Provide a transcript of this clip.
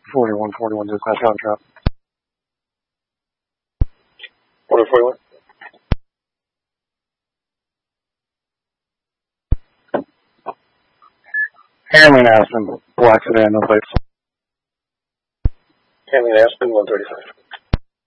4141 dispatch on trap. Order 41. Handling Aspen, black sedan, no plates. Handling Aspen 135.